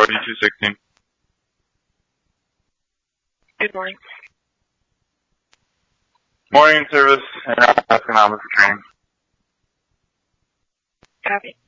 216. Good morning. Morning service, and economics training. Copy.